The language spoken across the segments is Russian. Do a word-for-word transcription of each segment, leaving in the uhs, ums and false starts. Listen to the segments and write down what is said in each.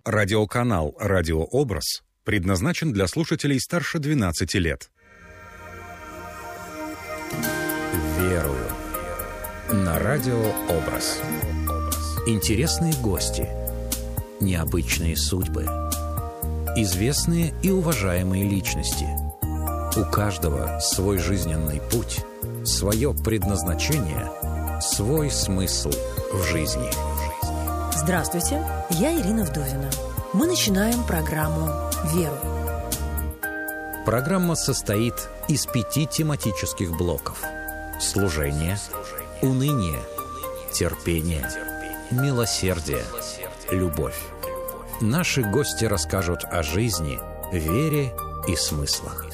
Радиоканал «Радиообраз» предназначен для слушателей старше двенадцати лет. Верую. На «Радиообраз». Интересные гости, необычные судьбы, известные и уважаемые личности. У каждого свой жизненный путь, свое предназначение, свой смысл в жизни. Здравствуйте, я Ирина Вдовина. Мы начинаем программу «Веру». Программа состоит из пяти тематических блоков: служение, уныние, терпение, милосердие, любовь. Наши гости расскажут о жизни, вере и смыслах.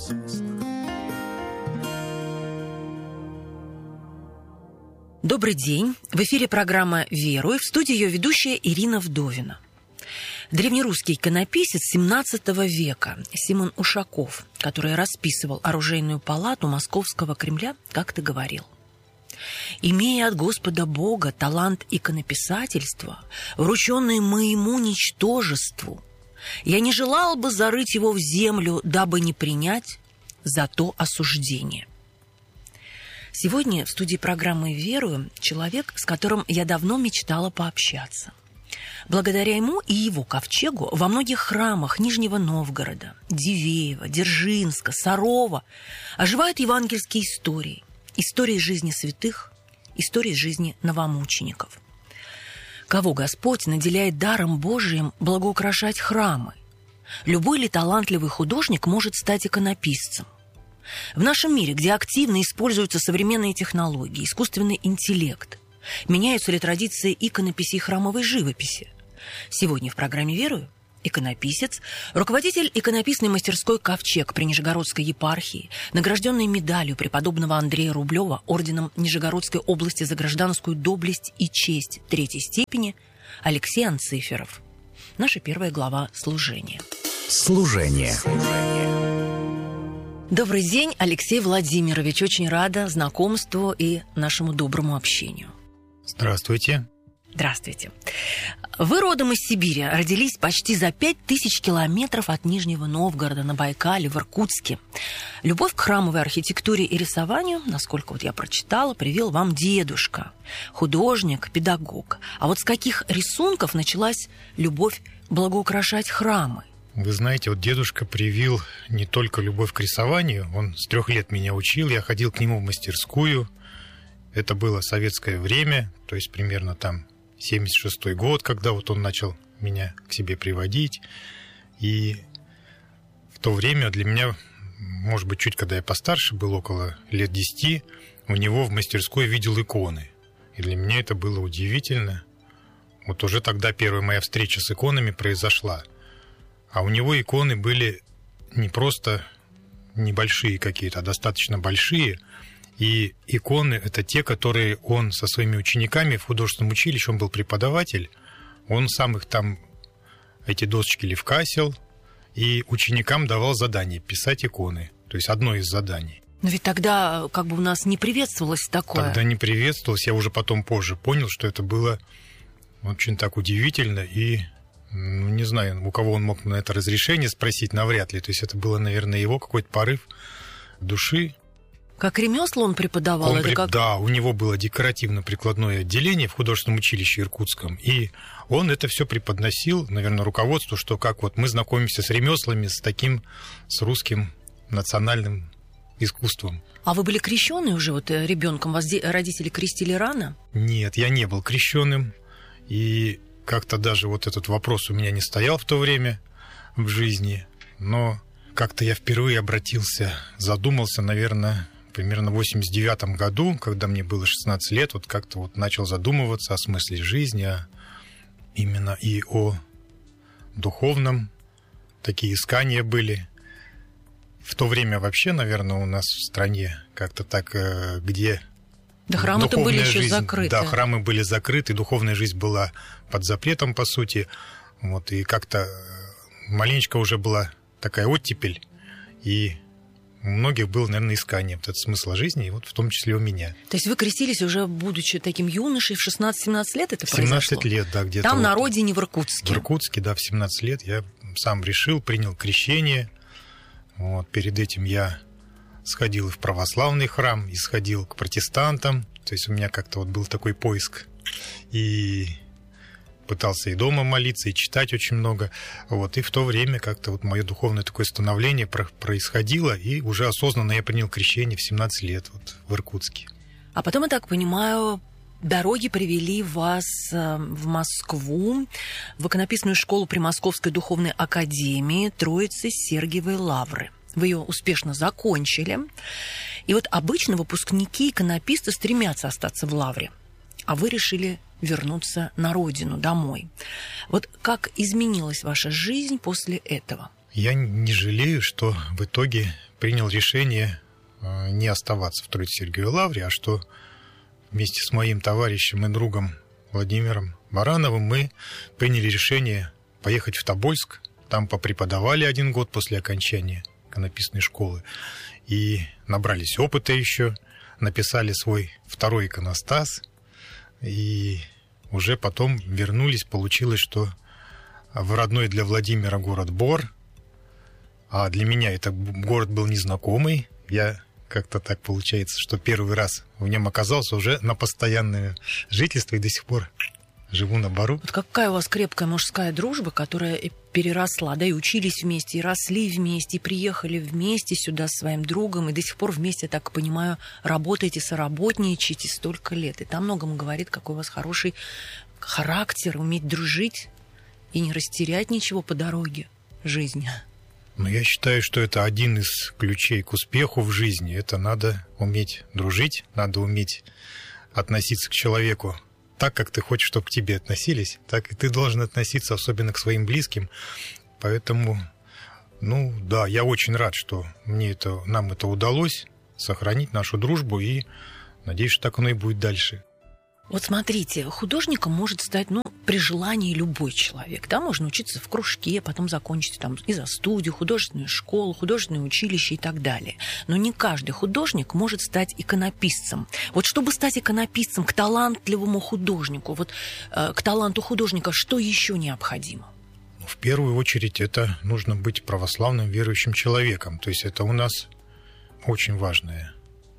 Добрый день. В эфире программа «Веру», и в студии ее ведущая Ирина Вдовина. Древнерусский иконописец семнадцатого века Симон Ушаков, который расписывал оружейную палату Московского Кремля, как-то говорил: «Имея от Господа Бога талант иконописательства, врученный моему ничтожеству, я не желал бы зарыть его в землю, дабы не принять за то осуждение». Сегодня в студии программы «Верую» человек, с которым я давно мечтала пообщаться. Благодаря ему и его ковчегу во многих храмах Нижнего Новгорода, Дивеева, Дзержинска, Сарова оживают евангельские истории, истории жизни святых, истории жизни новомучеников. Кого Господь наделяет даром Божиим благоукрашать храмы? Любой ли талантливый художник может стать иконописцем? В нашем мире, где активно используются современные технологии, искусственный интеллект, меняются ли традиции иконописи и храмовой живописи? Сегодня в программе «Верую» иконописец, руководитель иконописной мастерской «Ковчег» при Нижегородской епархии, награжденный медалью преподобного Андрея Рублева орденом Нижегородской области за гражданскую доблесть и честь третьей степени Алексей Анциферов. Наша первая глава «Служение». Служение. Добрый день, Алексей Владимирович. Очень рада знакомству и нашему доброму общению. Здравствуйте. Здравствуйте. Вы родом из Сибири, родились почти за пять тысяч километров от Нижнего Новгорода на Байкале, в Иркутске. Любовь к храмовой архитектуре и рисованию, насколько вот я прочитала, привил вам дедушка, художник, педагог. А вот с каких рисунков началась любовь благоукрашать храмы? Вы знаете, вот дедушка привил не только любовь к рисованию, он с трех лет меня учил, я ходил к нему в мастерскую. Это было советское время, то есть примерно там семьдесят шестой год, когда вот он начал меня к себе приводить. И в то время для меня, может быть, чуть когда я постарше был, около лет десяти, у него в мастерской видел иконы. И для меня это было удивительно. Вот уже тогда первая моя встреча с иконами произошла. А у него иконы были не просто небольшие какие-то, а достаточно большие. И иконы — это те, которые он со своими учениками в художественном училище, он был преподаватель, он сам их там, эти досочки левкасил, и ученикам давал задание писать иконы. То есть одно из заданий. Но ведь тогда как бы у нас не приветствовалось такое. Тогда не приветствовалось. Я уже потом позже понял, что это было очень так удивительно. И, ну, не знаю, у кого он мог на это разрешение спросить, навряд ли. То есть это было, наверное, его какой-то порыв души. Как ремесло он преподавал? Он это преп... как... Да, у него было декоративно-прикладное отделение в художественном училище Иркутском, и он это все преподносил, наверное, руководству, что как вот мы знакомимся с ремеслами, с таким, с русским национальным искусством. А вы были крещены уже вот ребенком? Вас родители крестили рано? Нет, я не был крещеным, и как-то даже вот этот вопрос у меня не стоял в то время в жизни, но как-то я впервые обратился, задумался, наверное, примерно в восемьдесят девятом году, когда мне было шестнадцать лет, вот как-то вот начал задумываться о смысле жизни, а именно и о духовном. Такие искания были. В то время вообще, наверное, у нас в стране как-то так, где... Да храмы-то были еще жизнь, закрыты. Да, храмы были закрыты, духовная жизнь была под запретом, по сути. Вот, и как-то маленечко уже была такая оттепель, и у многих было, наверное, искание вот этого смысла жизни, и вот в том числе у меня. То есть вы крестились уже, будучи таким юношей, в шестнадцать-семнадцать лет это произошло? семнадцать лет, да, где-то. Там вот на родине, в Иркутске? В Иркутске, да, в семнадцать лет я сам решил, принял крещение. Вот, перед этим я сходил в православный храм, и сходил к протестантам. То есть у меня как-то вот был такой поиск. И пытался и дома молиться, и читать очень много. Вот. И в то время как-то вот мое духовное такое становление происходило, и уже осознанно я принял крещение в семнадцать лет вот, в Иркутске. А потом, я так понимаю, дороги привели вас в Москву, в иконописную школу при Московской духовной академии Троицы Сергиевой Лавры. Вы ее успешно закончили. И вот обычно выпускники иконописты стремятся остаться в Лавре, а вы решили вернуться на родину, домой. Вот как изменилась ваша жизнь после этого? Я не жалею, что в итоге принял решение не оставаться в Троице Сергиевой Лавре, а что вместе с моим товарищем и другом Владимиром Барановым мы приняли решение поехать в Тобольск. Там попреподавали один год после окончания иконописной школы и набрались опыта еще, написали свой второй иконостас. И уже потом вернулись, получилось, что в родной для Владимира город Бор, а для меня это город был незнакомый. Я как-то так получается, что первый раз в нем оказался уже на постоянное жительство и до сих пор живу на Бору. Вот какая у вас крепкая мужская дружба, которая переросла, да, и учились вместе, и росли вместе, и приехали вместе сюда с своим другом, и до сих пор вместе, я так понимаю, работаете, соработничаете столько лет. И там многому говорит, какой у вас хороший характер, уметь дружить и не растерять ничего по дороге жизни. Но я считаю, что это один из ключей к успеху в жизни. Это надо уметь дружить, надо уметь относиться к человеку так, как ты хочешь, чтобы к тебе относились, так и ты должен относиться, особенно к своим близким. Поэтому, ну да, я очень рад, что мне это, нам это удалось, сохранить нашу дружбу, и надеюсь, что так оно и будет дальше. Вот смотрите, художником может стать, ну, при желании любой человек. Да, можно учиться в кружке, потом закончить там и за студию, художественную школу, художественное училище и так далее. Но не каждый художник может стать иконописцем. Вот чтобы стать иконописцем к талантливому художнику, вот э, к таланту художника, что еще необходимо? В первую очередь это нужно быть православным верующим человеком. То есть это у нас очень важное.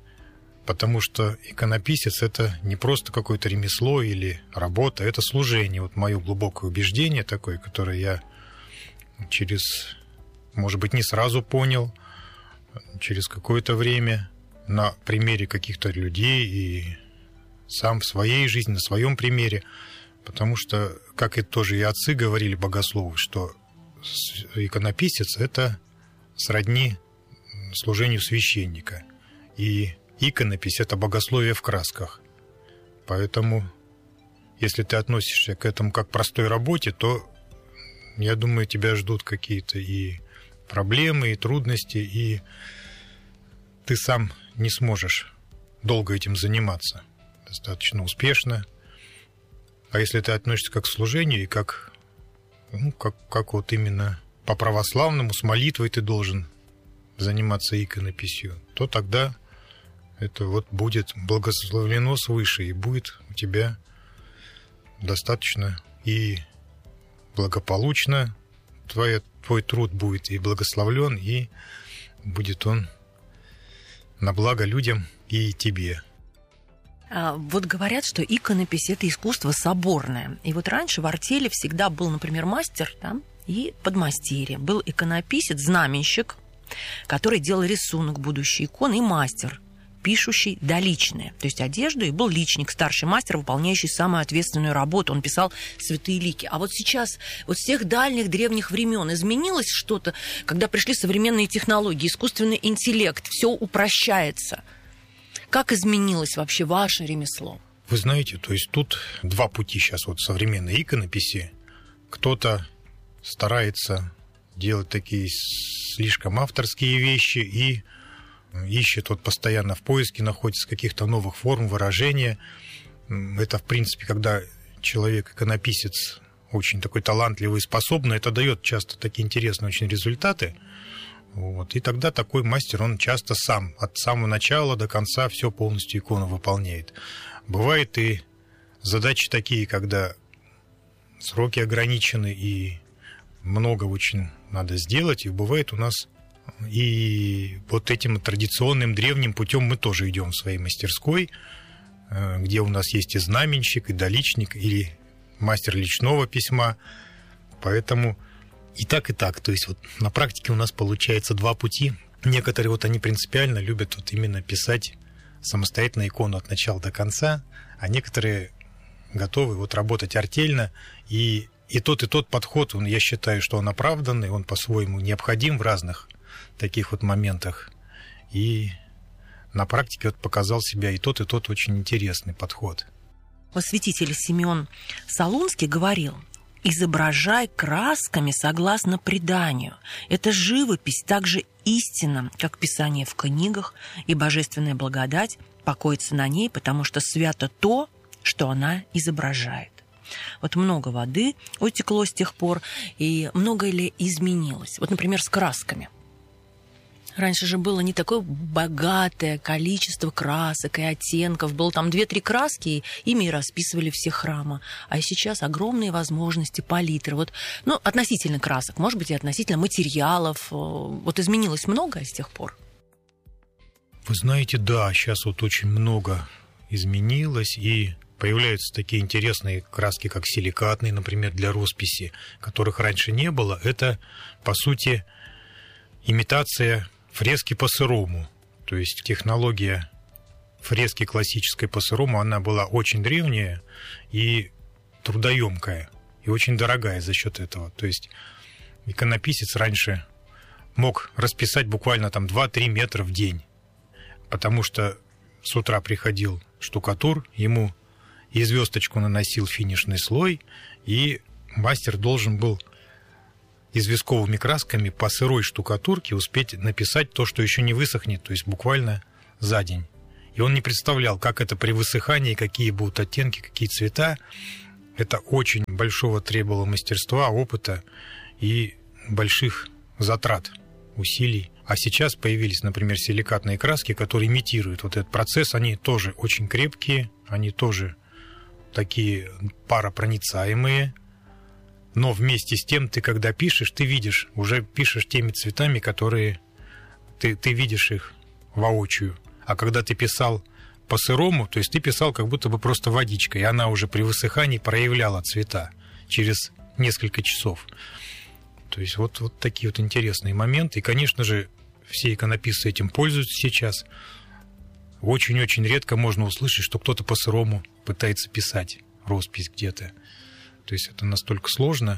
Потому что иконописец – это не просто какое-то ремесло или работа, это служение. Вот мое глубокое убеждение такое, которое я через, может быть, не сразу понял, через какое-то время на примере каких-то людей и сам в своей жизни, на своем примере. Потому что, как и тоже и отцы говорили, богословы, что иконописец – это сродни служению священника. И иконопись – это богословие в красках. Поэтому, если ты относишься к этому как к простой работе, то, я думаю, тебя ждут какие-то и проблемы, и трудности, и ты сам не сможешь долго этим заниматься достаточно успешно. А если ты относишься как к служению и как, ну, как, как вот именно по-православному, с молитвой ты должен заниматься иконописью, то тогда это вот будет благословлено свыше, и будет у тебя достаточно и благополучно. Твой, твой труд будет и благословлен, и будет он на благо людям и тебе. А вот говорят, что иконопись – это искусство соборное. И вот раньше в артели всегда был, например, мастер, да, и подмастерье. Был иконописец, знаменщик, который делал рисунок будущей иконы, и мастер, пишущий доличные, то есть одежду, и был личник, старший мастер, выполняющий самую ответственную работу. Он писал святые лики. А вот сейчас, вот с тех дальних древних времен изменилось что-то, когда пришли современные технологии, искусственный интеллект, все упрощается. Как изменилось вообще ваше ремесло? Вы знаете, то есть тут два пути сейчас вот современной иконописи. Кто-то старается делать такие слишком авторские вещи и ищет вот постоянно в поиске, находится каких-то новых форм выражения. Это, в принципе, когда человек, иконописец, очень такой талантливый и способный, это дает часто такие интересные очень результаты. Вот. И тогда такой мастер, он часто сам, от самого начала до конца все полностью икону выполняет. Бывает и задачи такие, когда сроки ограничены и много очень надо сделать, и бывает у нас и вот этим традиционным древним путем мы тоже идем в своей мастерской, где у нас есть и знаменщик, и доличник, или мастер личного письма. Поэтому и так, и так. То есть вот на практике у нас получается два пути. Некоторые вот они принципиально любят вот именно писать самостоятельно икону от начала до конца, а некоторые готовы вот работать артельно. И, и тот, и тот подход, он, я считаю, что он оправданный, он по-своему необходим в разных таких вот моментах. И на практике вот показал себя и тот, и тот очень интересный подход. Святитель Симеон Солунский говорил: изображай красками согласно преданию. Это живопись так же истинна, как Писание в книгах, и божественная благодать покоится на ней, потому что свято то, что она изображает. Вот много воды утекло с тех пор, и многое ли изменилось? Вот, например, с красками. Раньше же было не такое богатое количество красок и оттенков. Было там две-три краски, и ими и расписывали все храмы. А сейчас огромные возможности, палитры. Вот, ну, относительно красок, может быть, и относительно материалов. Вот изменилось многое с тех пор? Вы знаете, да, сейчас вот очень много изменилось, и появляются такие интересные краски, как силикатные, например, для росписи, которых раньше не было. Это, по сути, имитация фрески по-сырому. То есть технология фрески классической по-сырому, она была очень древняя и трудоемкая, и очень дорогая за счет этого. То есть иконописец раньше мог расписать буквально там два-три метра в день, потому что с утра приходил штукатур, ему и звездочку наносил финишный слой, и мастер должен был известковыми красками по сырой штукатурке успеть написать то, что еще не высохнет, то есть буквально за день. И он не представлял, как это при высыхании, какие будут оттенки, какие цвета. Это очень большого требовало мастерства, опыта и больших затрат, усилий. А сейчас появились, например, силикатные краски, которые имитируют вот этот процесс. Они тоже очень крепкие, они тоже такие паропроницаемые. Но вместе с тем, ты когда пишешь, ты видишь, уже пишешь теми цветами, которые ты, ты видишь их воочию. А когда ты писал по-сырому, то есть ты писал как будто бы просто водичкой, и она уже при высыхании проявляла цвета через несколько часов. То есть вот, вот такие вот интересные моменты. И, конечно же, все иконописцы этим пользуются сейчас. Очень-очень редко можно услышать, что кто-то по-сырому пытается писать роспись где-то. То есть это настолько сложно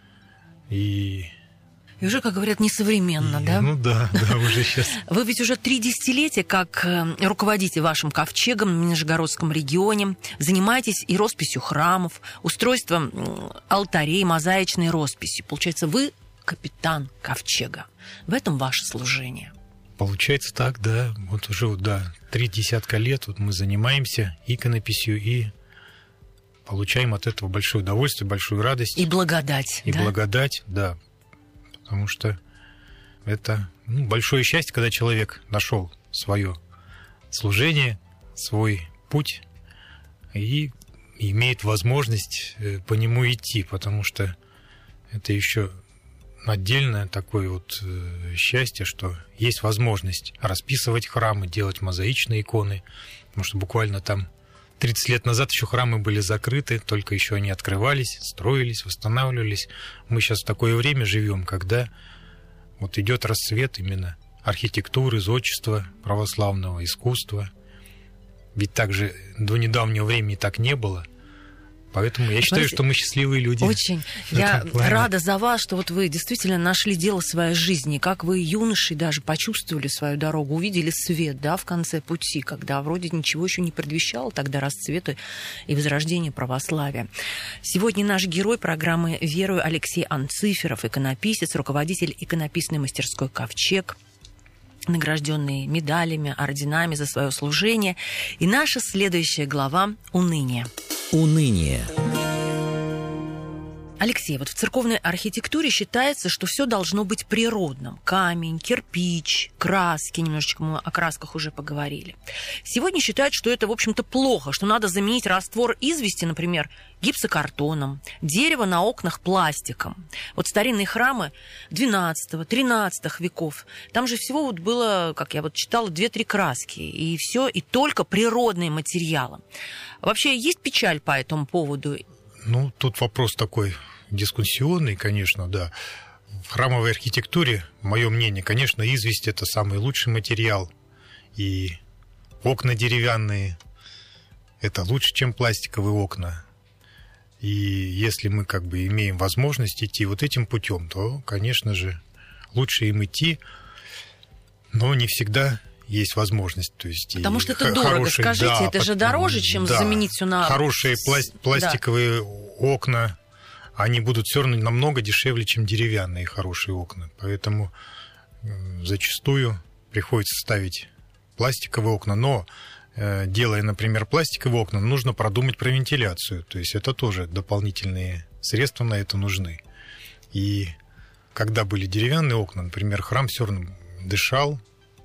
и... И уже, как говорят, несовременно, и, да? Ну да, да, уже сейчас. Вы ведь уже три десятилетия как руководите вашим ковчегом в Нижегородском регионе, занимаетесь и росписью храмов, устройством алтарей, мозаичной росписью. Получается, вы капитан ковчега. В этом ваше служение. Получается так, да. Вот уже, да, три десятка лет вот мы занимаемся иконописью и получаем от этого большое удовольствие, большую радость. И благодать. И да? благодать, да. Потому что это ну, большое счастье, когда человек нашел свое служение, свой путь и имеет возможность по нему идти, потому что это еще отдельное такое вот счастье, что есть возможность расписывать храмы, делать мозаичные иконы, потому что буквально там тридцать лет назад еще храмы были закрыты, только еще они открывались, строились, восстанавливались. Мы сейчас в такое время живем, когда вот идет расцвет именно архитектуры, зодчества, православного искусства. Ведь также до недавнего времени так не было. Поэтому я считаю, что мы счастливые люди. Очень. Я рада за вас, что вот вы действительно нашли дело своей жизни. Как вы, юноши, даже почувствовали свою дорогу, увидели свет, да, в конце пути, когда вроде ничего еще не предвещало тогда расцвета и возрождения православия. Сегодня наш герой программы «Верую» Алексей Анциферов, иконописец, руководитель иконописной мастерской «Ковчег», награжденный медалями, орденами за свое служение. И наша следующая глава — «Уныние». Уныние. Алексей, вот в церковной архитектуре считается, что все должно быть природным. Камень, кирпич, краски, немножечко мы о красках уже поговорили. Сегодня считают, что это, в общем-то, плохо, что надо заменить раствор извести, например, гипсокартоном, дерево на окнах пластиком. Вот старинные храмы двенадцатого-тринадцатого веков, там же всего вот было, как я вот читала, две-три краски, и все, и только природные материалы. Вообще есть печаль по этому поводу? Ну, тут вопрос такой дискуссионный, конечно, да. В храмовой архитектуре, мое мнение, конечно, известь – это самый лучший материал. И окна деревянные – это лучше, чем пластиковые окна. И если мы как бы имеем возможность идти вот этим путем, то, конечно же, лучше им идти, но не всегда есть возможность. То есть потому что это дорого, хорошие, скажите, да, это же дороже, чем да, заменить все на... Хорошие пласт... пластиковые да. окна, они будут все равно намного дешевле, чем деревянные хорошие окна. Поэтому зачастую приходится ставить пластиковые окна, но делая, например, пластиковые окна, нужно продумать про вентиляцию. То есть это тоже дополнительные средства на это нужны. И когда были деревянные окна, например, храм все равно дышал.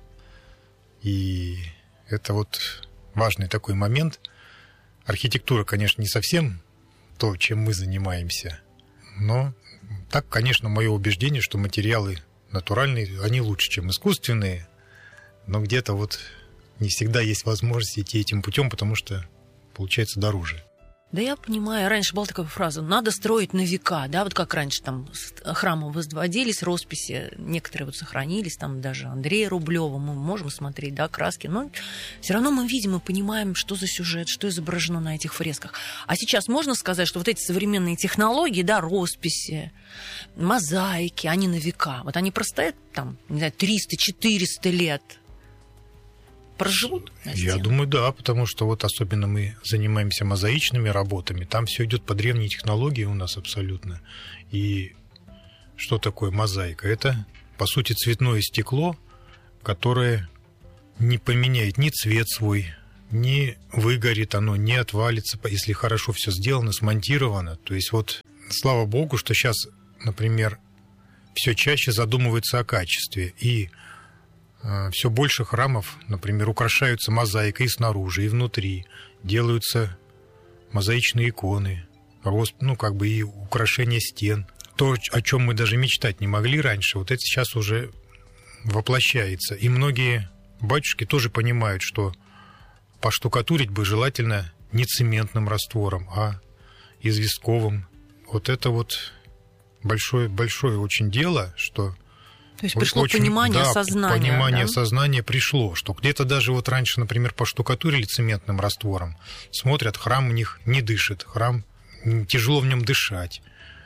И это вот важный такой момент. Архитектура, конечно, не совсем то, чем мы занимаемся. Но так, конечно, мое убеждение, что материалы натуральные, они лучше, чем искусственные. Но где-то вот не всегда есть возможность идти этим путем, потому что получается дороже. Да я понимаю, раньше была такая фраза: надо строить на века, да, вот как раньше там храмы возводились, росписи, некоторые вот сохранились, там даже Андрея Рублева, мы можем смотреть, да, краски, но все равно мы видим и понимаем, что за сюжет, что изображено на этих фресках. А сейчас можно сказать, что вот эти современные технологии, да, росписи, мозаики, они на века, вот они простоят там, не знаю, триста-четыреста лет, проживут? Я думаю, да, потому что вот особенно мы занимаемся мозаичными работами, там все идет по древней технологии у нас абсолютно. И что такое мозаика? Это, по сути, цветное стекло, которое не поменяет ни цвет свой, не выгорит оно, не отвалится, если хорошо все сделано, смонтировано. То есть вот, слава богу, что сейчас, например, все чаще задумываются о качестве, и все больше храмов, например, украшаются мозаикой и снаружи, и внутри. Делаются мозаичные иконы, ну, как бы и украшения стен. То, о чем мы даже мечтать не могли раньше, вот это сейчас уже воплощается. И многие батюшки тоже понимают, что поштукатурить бы желательно не цементным раствором, а известковым. Вот это вот большое, большое очень дело, что... То есть пришло очень, понимание, да, осознание. Понимание, да? осознание пришло, что где-то даже вот раньше, например, поштукатурили цементным раствором, смотрят, храм у них не дышит, храм, тяжело в нем дышать.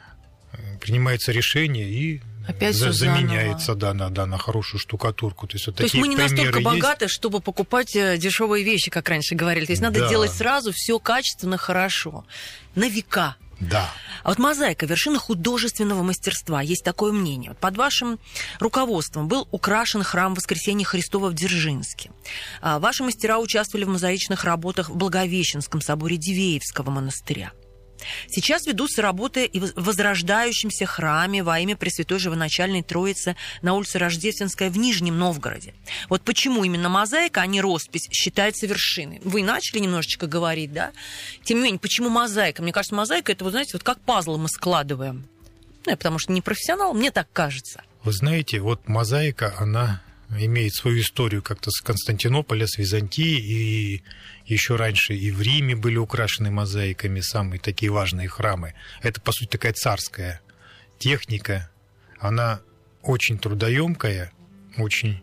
Принимается решение и опять за, заменяется да, на, да, на хорошую штукатурку. То есть, вот То есть мы не настолько богаты, есть, чтобы покупать дешевые вещи, как раньше говорили. То есть надо да. делать сразу все качественно, хорошо, на века. Да. А вот мозаика – вершина художественного мастерства. Есть такое мнение. Вот под вашим руководством был украшен храм Воскресения Христова в Дзержинске. А ваши мастера участвовали в мозаичных работах в Благовещенском соборе Дивеевского монастыря. Сейчас ведутся работы и в возрождающемся храме во имя Пресвятой Живоначальной Троицы на улице Рождественская в Нижнем Новгороде. Вот почему именно мозаика, а не роспись, считается вершиной. Вы начали немножечко говорить, да? Тем не менее, почему мозаика? Мне кажется, мозаика – это, вы знаете, вот как пазлы мы складываем. Ну, я потому что не профессионал, мне так кажется. Вы знаете, вот мозаика, она имеет свою историю как-то с Константинополя, с Византии, и еще раньше и в Риме были украшены мозаиками самые такие важные храмы. Это, по сути, такая царская техника. Она очень трудоемкая, очень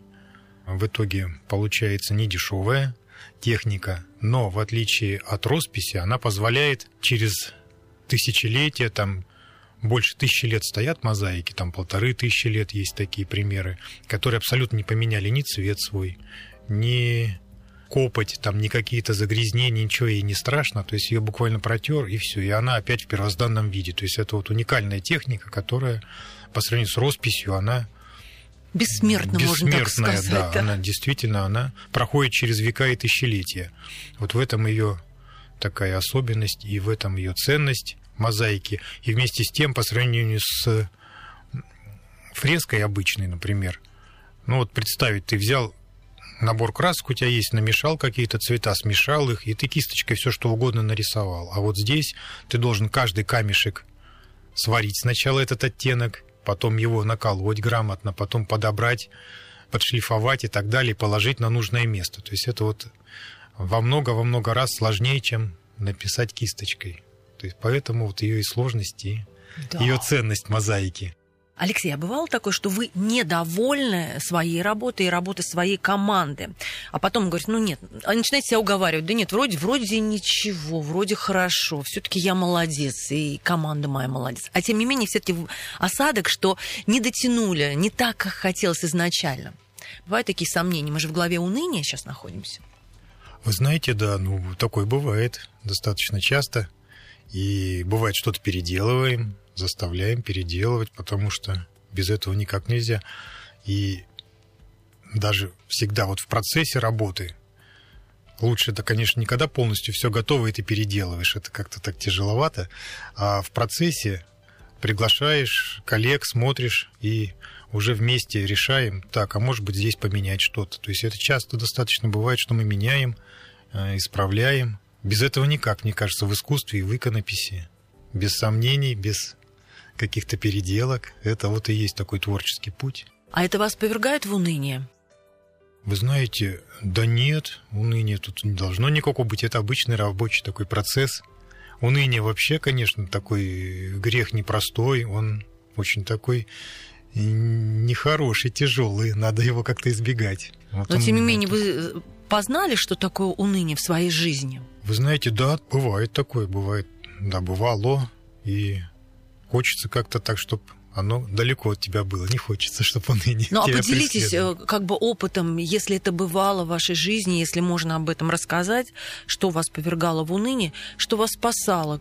в итоге получается недешевая техника, но в отличие от росписи она позволяет через тысячелетия, там больше тысячи лет стоят мозаики, там полторы тысячи лет есть такие примеры, которые абсолютно не поменяли ни цвет свой, ни копоть, там ни какие-то загрязнения, ничего ей не страшно, то есть ее буквально протер, и все, и она опять в первозданном виде. То есть это вот уникальная техника, которая по сравнению с росписью, она бессмертна, можно так сказать. Да, да, она действительно, она проходит через века и тысячелетия. Вот в этом ее такая особенность, и в этом ее ценность. мозаики. И вместе с тем, по сравнению с фреской обычной, например, ну вот представить, ты взял набор красок, у тебя есть, намешал какие-то цвета, смешал их, и ты кисточкой все что угодно нарисовал. А вот здесь ты должен каждый камешек сварить сначала этот оттенок, потом его наколоть грамотно, потом подобрать, подшлифовать и так далее, положить на нужное место. То есть это вот во много-во много раз сложнее, чем написать кисточкой. То есть поэтому вот ее и сложность, и да. ее ценность мозаики. Алексей, а бывало такое, что вы недовольны своей работой и работой своей команды, а потом говорите, ну нет, а начинаете себя уговаривать, да нет, вроде, вроде ничего, вроде хорошо, все-таки я молодец, и команда моя молодец. А тем не менее, все-таки осадок, что не дотянули, не так, как хотелось изначально. Бывают такие сомнения, мы же в главе уныния сейчас находимся. Вы знаете, да, ну такое бывает достаточно часто, и бывает что-то переделываем, заставляем переделывать, потому что без этого никак нельзя. И даже всегда вот в процессе работы лучше это, конечно, не когда полностью все готово, и ты переделываешь. Это как-то так тяжеловато. А в процессе приглашаешь коллег, смотришь, и уже вместе решаем, так, а может быть здесь поменять что-то. То есть это часто достаточно бывает, что мы меняем, исправляем. Без этого никак, мне кажется, в искусстве и в иконописи. Без сомнений, без каких-то переделок. Это вот и есть такой творческий путь. А это вас повергает в уныние? Вы знаете, да нет, уныния тут не должно никакого быть. Это обычный рабочий такой процесс. Уныние вообще, конечно, такой грех непростой. Он очень такой нехороший, тяжелый. Надо его как-то избегать. Вот. Но, тем не менее, вы познали, что такое уныние в своей жизни? Вы знаете, да, бывает такое, бывает. Да, бывало. И хочется как-то так, чтобы оно далеко от тебя было. Не хочется, чтобы уныние Ну, а тебя поделитесь преследовало. как бы опытом, если это бывало в вашей жизни, если можно об этом рассказать, что вас повергало в уныние, что вас спасало,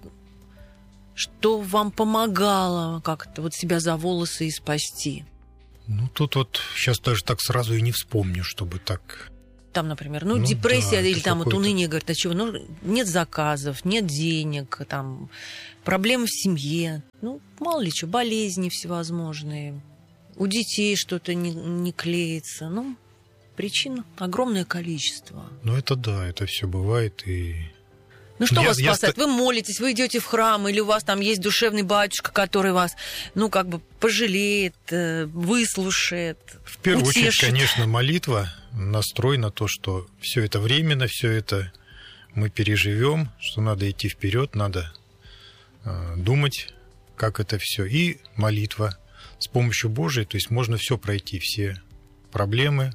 что вам помогало как-то вот себя за волосы и спасти. Ну, тут вот сейчас даже так сразу и не вспомню, чтобы так... Там, например, ну, Ну депрессия да, или там вот какой-то- уныние, говорит, а чего? Ну, нет заказов, нет денег, там, проблемы в семье, ну, мало ли что, болезни всевозможные, у детей что-то не, не клеится, ну, причин огромное количество. Ну, это да, это все бывает, и... Ну, что Я- вас я спасает? ста- Вы молитесь, вы идете в храм, или у вас там есть душевный батюшка, который вас, ну, как бы пожалеет, э, выслушает, В первую очередь, утешит. конечно, молитва, настрой на то, что все это временно, все это мы переживем, что надо идти вперед, надо э, думать, как это все. И молитва с помощью Божией, то есть можно все пройти, все проблемы.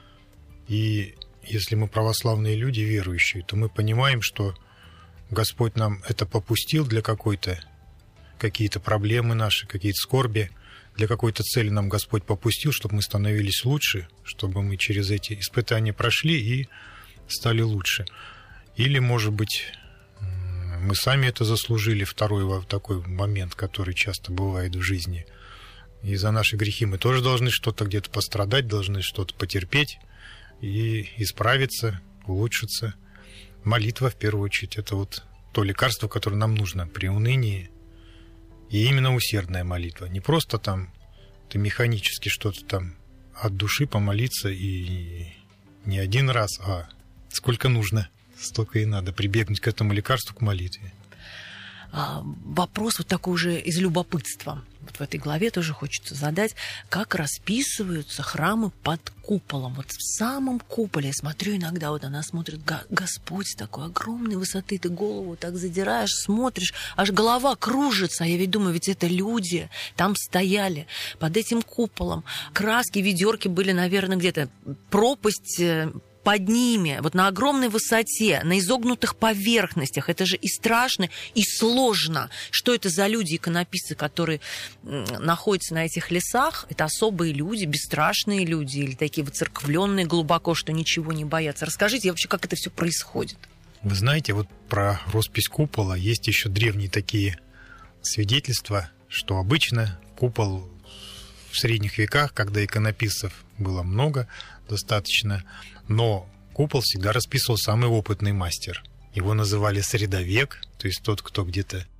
И если мы православные люди, верующие, то мы понимаем, что Господь нам это попустил для какой-то, какие-то проблемы наши, какие-то скорби. Для какой-то цели нам Господь попустил, чтобы мы становились лучше, чтобы мы через эти испытания прошли и стали лучше. Или, может быть, мы сами это заслужили, второй такой момент, который часто бывает в жизни. И за наши грехи мы тоже должны что-то где-то пострадать, должны что-то потерпеть и исправиться, улучшиться. Молитва, в первую очередь, это вот то лекарство, которое нам нужно при унынии. И именно усердная молитва. Не просто там ты механически что-то там от души помолиться и не один раз, а сколько нужно, столько и надо прибегнуть к этому лекарству, к молитве. А, вопрос вот такой уже из любопытства. Вот в этой главе тоже хочется задать, как расписываются храмы под куполом. Вот в самом куполе, я смотрю иногда, вот она смотрит, Го- Господь с такой огромной высоты, ты голову так задираешь, смотришь, аж голова кружится. А я ведь думаю, ведь это люди там стояли под этим куполом. Краски, ведерки были, наверное, где-то пропасть э, под ними, вот на огромной высоте, на изогнутых поверхностях. Это же и страшно, и сложно. Что это за люди, иконописцы, которые м, находятся на этих лесах? Это особые люди, бесстрашные люди, или такие воцерквленные глубоко, что ничего не боятся. Расскажите вообще, как это все происходит. Вы знаете, вот про роспись купола есть еще древние такие свидетельства, что обычно купол в средних веках, когда иконописцев было много, достаточно, но купол всегда расписывал самый опытный мастер. Его называли средовек, то есть тот, кто где-то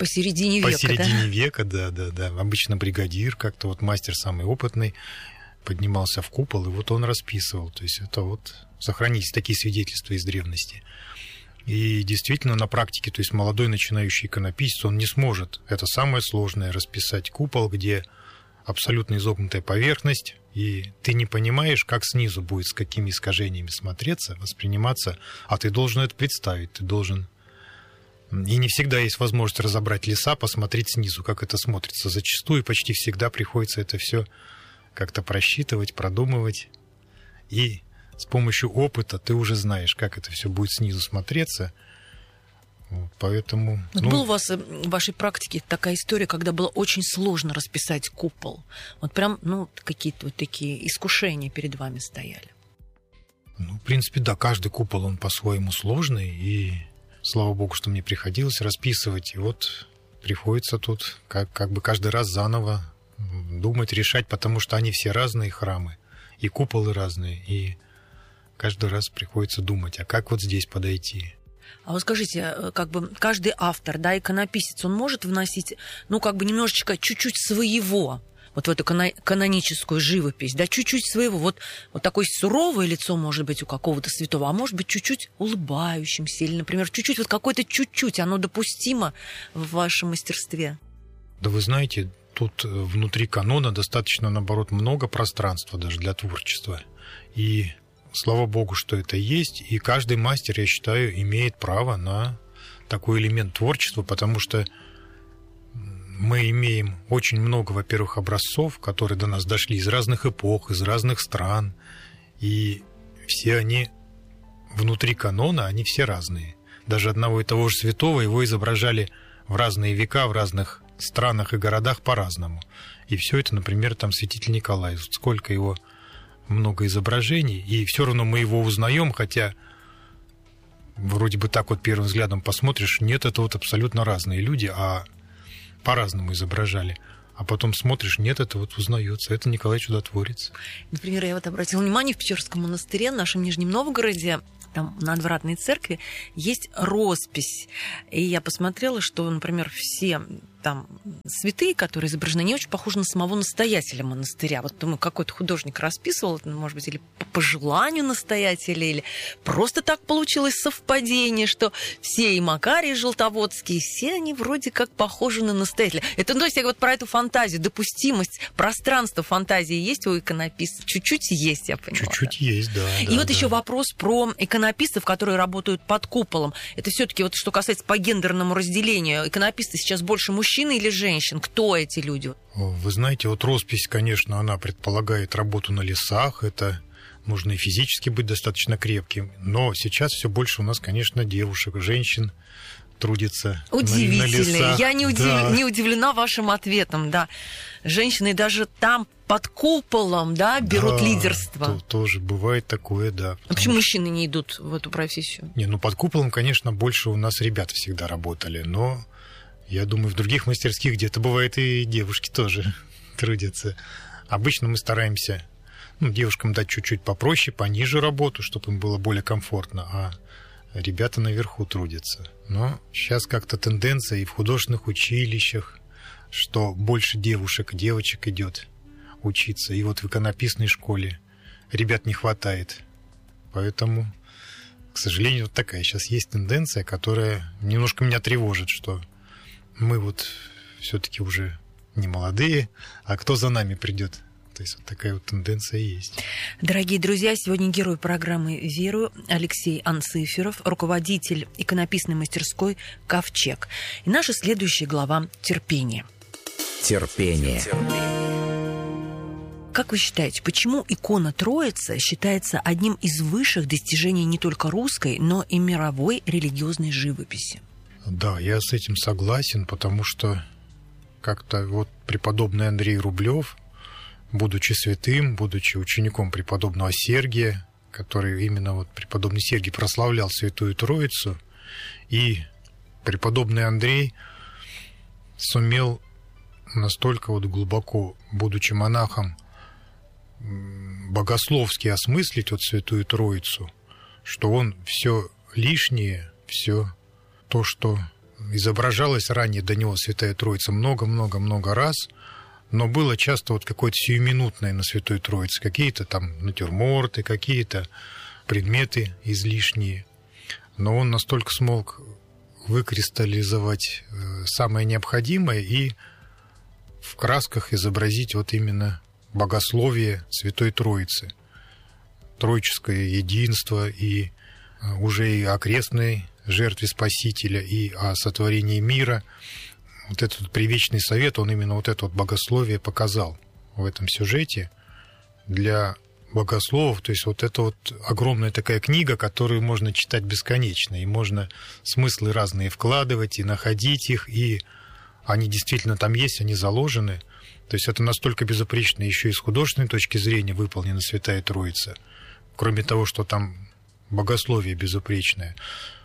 Посередине века, Посередине да? века, да, да, да. Обычно бригадир, как-то вот мастер самый опытный, поднимался в купол, и вот он расписывал. То есть это вот сохранились такие свидетельства из древности. И действительно на практике, то есть молодой начинающий иконописец, он не сможет, это самое сложное, расписать купол, где абсолютно изогнутая поверхность, и ты не понимаешь, как снизу будет, с какими искажениями смотреться, восприниматься, а ты должен это представить, ты должен... И не всегда есть возможность разобрать леса, посмотреть снизу, как это смотрится. Зачастую почти всегда приходится это все как-то просчитывать, продумывать. И с помощью опыта ты уже знаешь, как это все будет снизу смотреться. Вот, поэтому... Вот ну... была у вас в вашей практике такая история, когда было очень сложно расписать купол? Вот прям, ну, какие-то вот такие искушения перед вами стояли? Ну, в принципе, да, каждый купол, он по-своему сложный, и слава богу, что мне приходилось расписывать. И вот приходится тут как, как бы каждый раз заново думать, решать, потому что они все разные храмы, и куполы разные, и каждый раз приходится думать, а как вот здесь подойти. А вот скажите, как бы каждый автор, да, иконописец, он может вносить, ну, как бы немножечко, чуть-чуть своего, вот в эту каноническую живопись, да, чуть-чуть своего. Вот, вот такое суровое лицо может быть у какого-то святого, а может быть чуть-чуть улыбающимся, или, например, чуть-чуть, вот какое-то чуть-чуть, оно допустимо в вашем мастерстве? Да вы знаете, тут внутри канона достаточно, наоборот, много пространства даже для творчества. И слава богу, что это есть, и каждый мастер, я считаю, имеет право на такой элемент творчества, потому что мы имеем очень много, во-первых, образцов, которые до нас дошли из разных эпох, из разных стран, и все они внутри канона, они все разные. Даже одного и того же святого его изображали в разные века, в разных странах и городах по-разному. И все это, например, там святитель Николай, сколько его много изображений, и все равно мы его узнаем, хотя вроде бы так вот первым взглядом посмотришь, нет, это вот абсолютно разные люди, а по-разному изображали. А потом смотришь, нет, это вот узнается, это Николай Чудотворец. Например, я вот обратила внимание, в Печорском монастыре, в нашем Нижнем Новгороде, там на Надвратной церкви есть роспись. И я посмотрела, что, например, все там святые, которые изображены, не очень похожи на самого настоятеля монастыря. Вот думаю, какой-то художник расписывал, может быть, или по пожеланию настоятеля, или просто так получилось совпадение, что все и Макарий Желтоводский, все они вроде как похожи на настоятеля. Это, ну, то есть, я вот про эту фантазию, допустимость, пространство фантазии есть у иконописца? Чуть-чуть есть, я поняла. Чуть-чуть да. есть, да. И да, вот да. еще вопрос про иконописцев, которые работают под куполом. Это все-таки вот что касается по гендерному разделению. Иконописцы сейчас больше мужчин или женщин? Кто эти люди? Вы знаете, вот роспись, конечно, она предполагает работу на лесах, это нужно и физически быть достаточно крепким, но сейчас все больше у нас, конечно, девушек, женщин трудится удивительно. На, на лесах. Я не, удив... да. не удивлена вашим ответом, да. Женщины даже там под куполом, да, берут да, лидерство. То, тоже бывает такое, да. А почему что... мужчины не идут в эту профессию? Не, ну под куполом, конечно, больше у нас ребята всегда работали, но я думаю, в других мастерских где-то бывает и девушки тоже трудятся. Обычно мы стараемся, ну, девушкам дать чуть-чуть попроще, пониже работу, чтобы им было более комфортно, а ребята наверху трудятся. Но сейчас как-то тенденция и в художественных училищах, что больше девушек и девочек идет учиться. И вот в иконописной школе ребят не хватает. Поэтому, к сожалению, вот такая сейчас есть тенденция, которая немножко меня тревожит, что мы вот все-таки уже не молодые, а кто за нами придет? То есть вот такая вот тенденция есть. Дорогие друзья, сегодня герой программы «Верую» Алексей Анциферов, руководитель иконописной мастерской «Ковчег». И наша следующая глава «Терпение». Терпение. Как вы считаете, почему икона Троицы считается одним из высших достижений не только русской, но и мировой религиозной живописи? Да, я с этим согласен, потому что как-то вот преподобный Андрей Рублев, будучи святым, будучи учеником преподобного Сергия, который именно вот преподобный Сергий прославлял Святую Троицу, и преподобный Андрей сумел настолько вот глубоко, будучи монахом, богословски осмыслить вот Святую Троицу, что он все лишнее, все то, что изображалась ранее до него Святая Троица много-много-много раз, но было часто вот какое-то сиюминутное на Святой Троице, какие-то там натюрморты, какие-то предметы излишние. Но он настолько смог выкристаллизовать самое необходимое и в красках изобразить вот именно богословие Святой Троицы, троическое единство и уже и окрестной жертве Спасителя, и о сотворении мира. Вот этот привечный совет, он именно вот это вот богословие показал в этом сюжете для богословов. То есть вот это вот огромная такая книга, которую можно читать бесконечно, и можно смыслы разные вкладывать и находить их, и они действительно там есть, они заложены. То есть это настолько безупречно еще и с художественной точки зрения выполнена Святая Троица. Кроме того, что там богословие безупречное,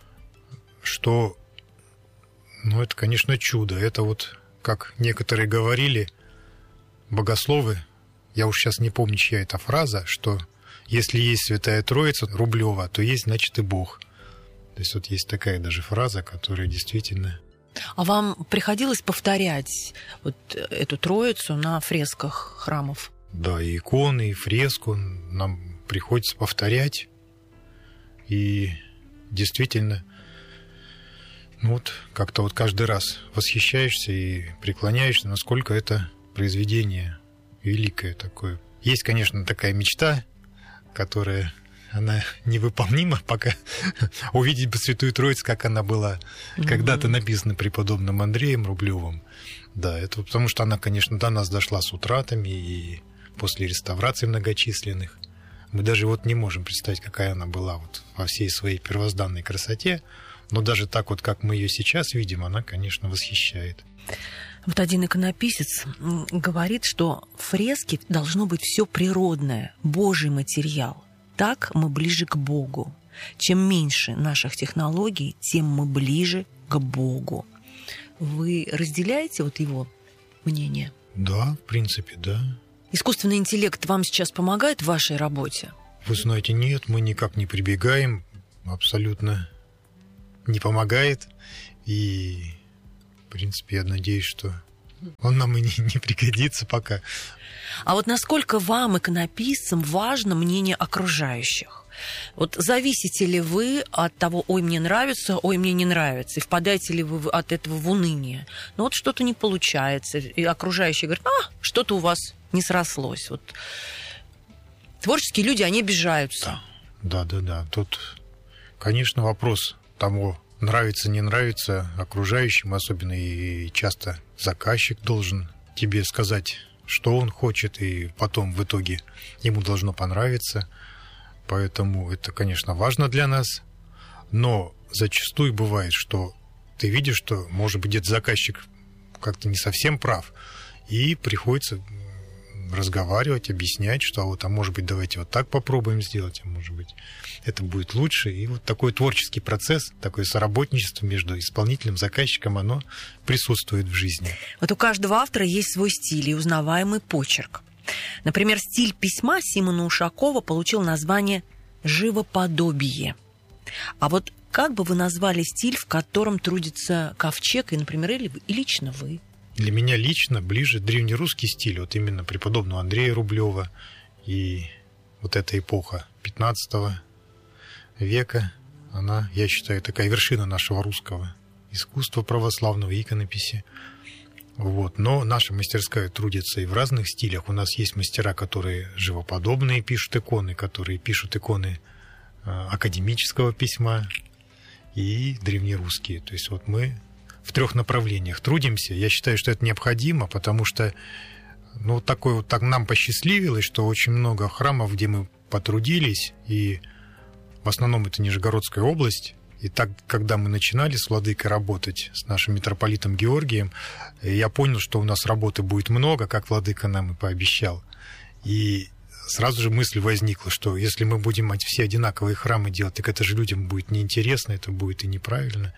что, ну, это, конечно, чудо. Это вот, как некоторые говорили, богословы, я уж сейчас не помню, чья это фраза, что если есть Святая Троица Рублева, то есть, значит, и Бог. То есть вот есть такая даже фраза, которая действительно... А вам приходилось повторять вот эту Троицу на фресках храмов? Да, и иконы, и фреску нам приходится повторять. И действительно, ну вот как-то вот каждый раз восхищаешься и преклоняешься, насколько это произведение великое такое. Есть, конечно, такая мечта, которая, она невыполнима, пока увидеть бы Святую Троицу, как она была mm-hmm. когда-то написана преподобным Андреем Рублевым. Да, это потому что она, конечно, до нас дошла с утратами и после реставраций многочисленных. Мы даже вот не можем представить, какая она была вот во всей своей первозданной красоте, но даже так вот, как мы ее сейчас видим, она, конечно, восхищает. Вот один иконописец говорит, что в фреске должно быть все природное, Божий материал. Так мы ближе к Богу. Чем меньше наших технологий, тем мы ближе к Богу. Вы разделяете вот его мнение? Да, в принципе, да. Искусственный интеллект вам сейчас помогает в вашей работе? Вы знаете, нет, мы никак не прибегаем, абсолютно не помогает. И, в принципе, я надеюсь, что он нам и не, не пригодится пока. А вот насколько вам, иконописцам, важно мнение окружающих? Вот зависите ли вы от того, ой, мне нравится, ой, мне не нравится, и впадаете ли вы от этого в уныние? Ну вот что-то не получается, и окружающие говорят, а, что-то у вас не срослось. Вот. Творческие люди, они обижаются. Да, да, да. Тут, конечно, вопрос того, нравится, не нравится окружающим, особенно и часто заказчик должен тебе сказать, что он хочет, и потом в итоге ему должно понравиться. Поэтому это, конечно, важно для нас. Но зачастую бывает, что ты видишь, что, может быть, где-то заказчик как-то не совсем прав, и приходится разговаривать, объяснять, что а вот, а может быть, давайте вот так попробуем сделать, а может быть, это будет лучше. И вот такой творческий процесс, такое соработничество между исполнителем и заказчиком, оно присутствует в жизни. Вот у каждого автора есть свой стиль и узнаваемый почерк. Например, стиль письма Симона Ушакова получил название «Живоподобие». А вот как бы вы назвали стиль, в котором трудится Ковчег, и, например, или, и лично вы? Для меня лично ближе древнерусский стиль, вот именно преподобного Андрея Рублева и вот эта эпоха пятнадцатого века, она, я считаю, такая вершина нашего русского искусства православного, иконописи. Вот. Но наша мастерская трудится и в разных стилях. У нас есть мастера, которые живоподобные пишут иконы, которые пишут иконы академического письма, и древнерусские. То есть вот мы в трех направлениях трудимся. Я считаю, что это необходимо, потому что ну, такое вот так нам посчастливилось, что очень много храмов, где мы потрудились, и в основном это Нижегородская область. И так, когда мы начинали с владыкой работать, с нашим митрополитом Георгием, я понял, что у нас работы будет много, как владыка нам и пообещал. И сразу же мысль возникла, что если мы будем все одинаковые храмы делать, так это же людям будет неинтересно, это будет и неправильно.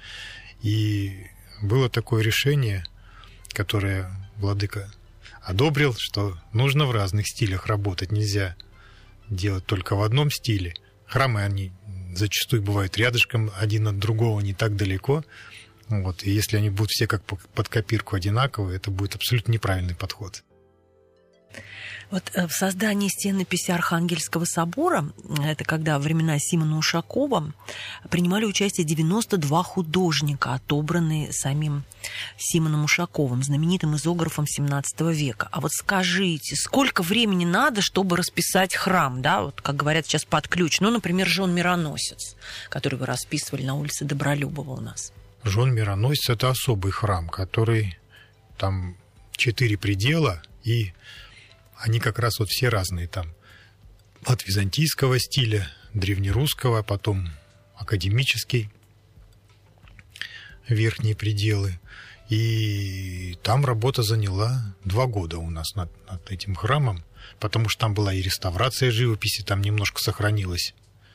И было такое решение, которое владыка одобрил, что нужно в разных стилях работать, нельзя делать только в одном стиле. Храмы, они зачастую бывают рядышком, один от другого, не так далеко. Вот. И если они будут все как под копирку одинаковые, это будет абсолютно неправильный подход. Вот в создании стенописи Архангельского собора, это когда во времена Симона Ушакова, принимали участие девяносто два художника, отобранные самим Симоном Ушаковым, знаменитым изографом семнадцатого века. А вот скажите, сколько времени надо, чтобы расписать храм, да, вот как говорят сейчас под ключ? Ну, например, Жон Мироносец, который вы расписывали на улице Добролюбова у нас. Жон Мироносец – это особый храм, который там четыре предела, и они как раз вот все разные там. От византийского стиля, древнерусского, потом академический, верхние пределы. И там работа заняла два года у нас над, над этим храмом, потому что там была и реставрация живописи, там немножко сохранилась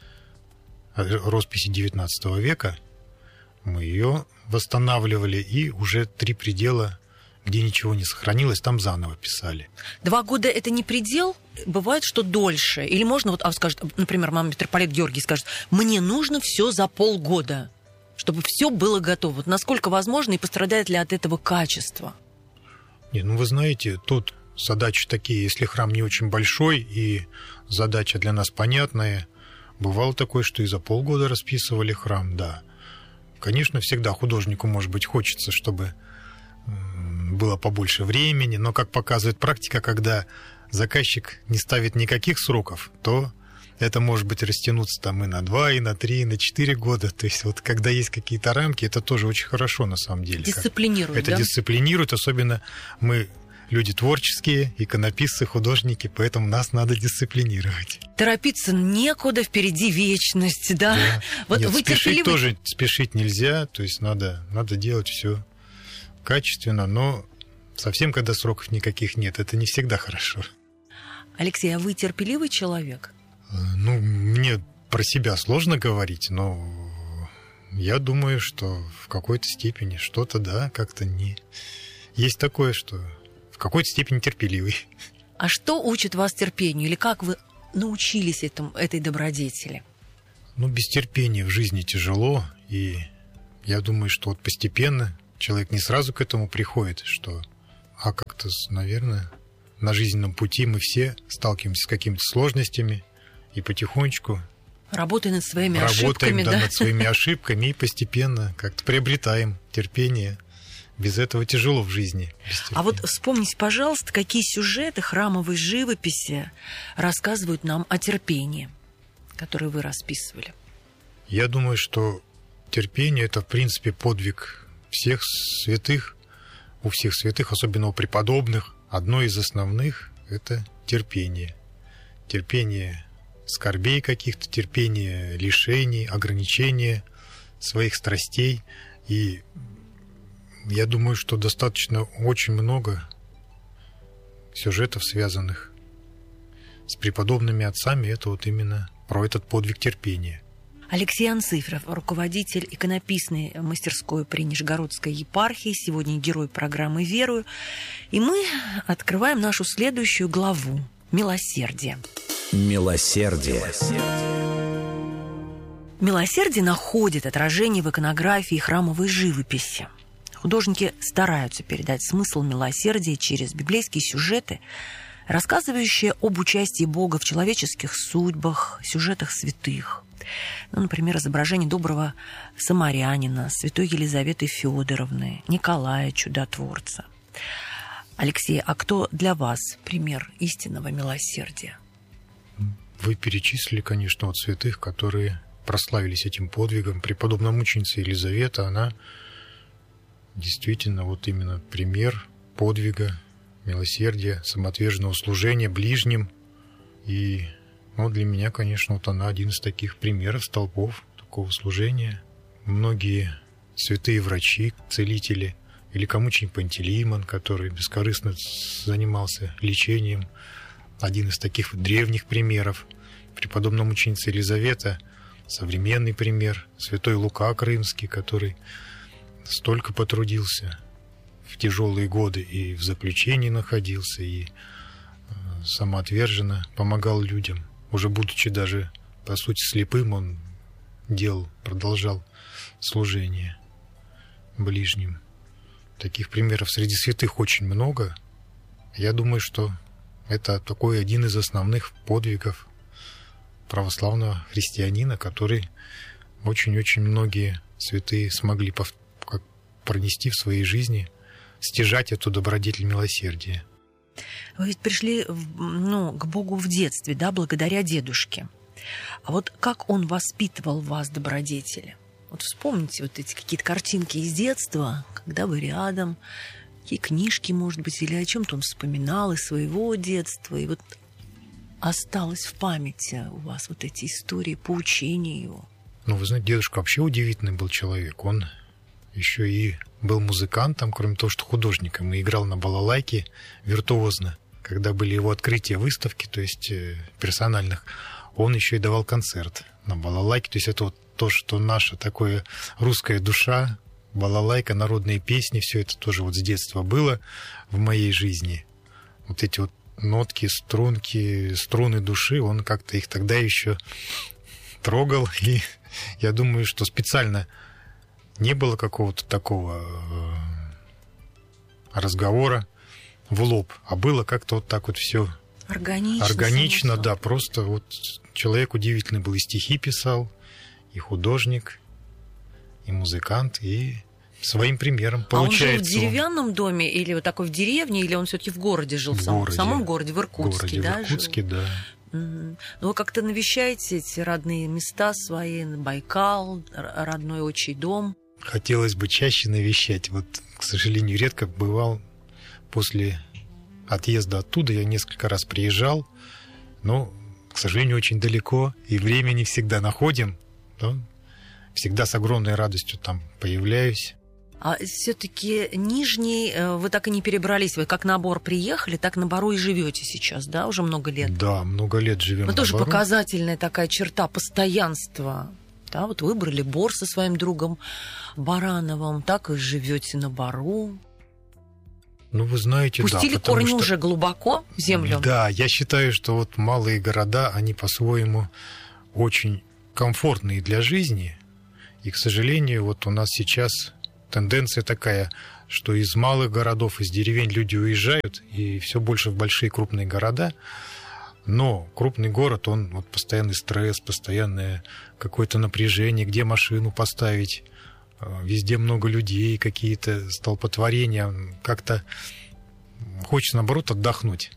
росписи девятнадцатого века. Мы ее восстанавливали, и уже три предела, где ничего не сохранилось, там заново писали. Два года – это не предел? Бывает, что дольше? Или можно, вот, а скажет, например, мама митрополит Георгий скажет, мне нужно все за полгода, чтобы все было готово. Вот насколько возможно, и пострадает ли от этого качество? Не, ну вы знаете, тут задачи такие, если храм не очень большой, и задача для нас понятная, бывало такое, что и за полгода расписывали храм, да. Конечно, всегда художнику, может быть, хочется, чтобы было побольше времени, но, как показывает практика, когда заказчик не ставит никаких сроков, то это может быть растянуться там и на два, и на три, и на четыре года. То есть вот когда есть какие-то рамки, это тоже очень хорошо на самом деле. Дисциплинирует, это да? дисциплинирует, особенно мы люди творческие, иконописцы, художники, поэтому нас надо дисциплинировать. Торопиться некуда, впереди вечность, да? да. Вот Нет, вы спешить терпеливы... тоже спешить нельзя, то есть надо, надо делать все качественно, но совсем, когда сроков никаких нет, это не всегда хорошо. Алексей, а вы терпеливый человек? Ну, мне про себя сложно говорить, но я думаю, что в какой-то степени что-то, да, как-то не... Есть такое, что в какой-то степени терпеливый. А что учит вас терпению? Или как вы научились этому, этой добродетели? Ну, без терпения в жизни тяжело, и я думаю, что вот постепенно человек не сразу к этому приходит, что, а как-то, наверное, на жизненном пути мы все сталкиваемся с какими-то сложностями, и потихонечку работаем над своими работаем, ошибками, да, да? над своими ошибками, и постепенно как-то приобретаем терпение. Без этого тяжело в жизни. А вот вспомните, пожалуйста, какие сюжеты храмовой живописи рассказывают нам о терпении, которые вы расписывали. Я думаю, что терпение – это, в принципе, подвиг всех святых, у всех святых, особенно у преподобных. Одно из основных – это терпение. Терпение скорбей каких-то, терпение лишений, ограничения своих страстей. И я думаю, что достаточно очень много сюжетов, связанных с преподобными отцами. Это вот именно про этот подвиг терпения. Алексей Анцифров, руководитель иконописной мастерской при Нижегородской епархии, сегодня герой программы «Верую». И мы открываем нашу следующую главу «Милосердие». Милосердие. Милосердие находит отражение в иконографии и храмовой живописи. Художники стараются передать смысл милосердия через библейские сюжеты, рассказывающие об участии Бога в человеческих судьбах, сюжетах святых. Ну, например, изображение доброго самарянина, святой Елизаветы Федоровны, Николая Чудотворца. Алексей, а кто для вас пример истинного милосердия? Вы перечислили, конечно, вот святых, которые прославились этим подвигом. Преподобная мученица Елизавета, она действительно вот именно пример подвига, милосердия, самоотверженного служения ближним. И ну, для меня, конечно, вот она один из таких примеров, столпов такого служения. Многие святые врачи, целители, великомученик Пантелеимон, который бескорыстно занимался лечением, один из таких древних примеров. Преподобная мученица Елизавета, современный пример. Святой Лука Крымский, который столько потрудился в тяжелые годы и в заключении находился, и самоотверженно помогал людям. Уже будучи даже, по сути, слепым, он делал, продолжал служение. ближним. Таких примеров среди святых очень много. Я думаю, что это такой один из основных подвигов православного христианина, который очень-очень многие святые смогли пов- как пронести в своей жизни, стяжать эту добродетель милосердия. Вы ведь пришли в- ну, к Богу в детстве, да, благодаря дедушке. А вот как он воспитывал в вас добродетели? Вот вспомните вот эти какие-то картинки из детства, когда вы рядом, какие книжки, может быть, или о чем-то он вспоминал из своего детства, и вот осталось в памяти у вас вот эти истории, поучения его. Ну, вы знаете, дедушка вообще удивительный был человек. Он еще и был музыкантом, кроме того, что художником, и играл на балалайке виртуозно. Когда были его открытия выставки, то есть э, персональных, он еще и давал концерт на балалайке. То есть это вот то, что наша такая русская душа, балалайка, народные песни, все это тоже вот с детства было в моей жизни. Вот эти вот нотки, струнки, струны души, он как-то их тогда еще трогал. И я думаю, что специально не было какого-то такого разговора в лоб, а было как-то вот так вот все Органично. органично, да, просто вот человек удивительный был, и стихи писал, и художник, и музыкант, и своим примером получается. А он жил в деревянном доме или вот такой в деревне, или он все-таки в городе жил? В в самом городе. В самом городе, в Иркутске, городе, да? в Иркутске, жил? да. Ну, вы как-то навещаете эти родные места свои, Байкал, р- родной отчий дом. Хотелось бы чаще навещать. Вот, к сожалению, редко бывал после отъезда оттуда. Я несколько раз приезжал, но, к сожалению, очень далеко, и время не всегда находим. Но всегда с огромной радостью там появляюсь. А все-таки Нижний, э, вы так и не перебрались. Вы как на Бор приехали, так на Бору и живете сейчас, да, уже много лет? Да, много лет живем Но на тоже Бору. показательная такая черта постоянства. Да, вот выбрали Бор со своим другом Барановым, так и живете на Бору. Ну, вы знаете, Пустили да, потому корни что... уже глубоко в землю. Да, я считаю, что вот малые города, они по-своему очень комфортные для жизни. И, к сожалению, вот у нас сейчас тенденция такая, что из малых городов, из деревень люди уезжают, и все больше в большие крупные города. Но крупный город, он вот постоянный стресс, постоянное какое-то напряжение, где машину поставить. Везде много людей, какие-то столпотворения. Как-то хочется, наоборот, отдохнуть.